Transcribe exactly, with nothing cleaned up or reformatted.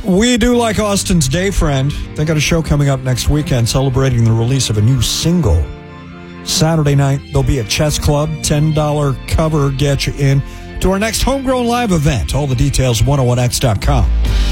We do like Austin's Day Friend. They got a show coming up next weekend celebrating the release of a new single. Saturday night, there'll be a chess club. ten dollars cover get you in to our next Homegrown Live event. All the details, one oh one x dot com.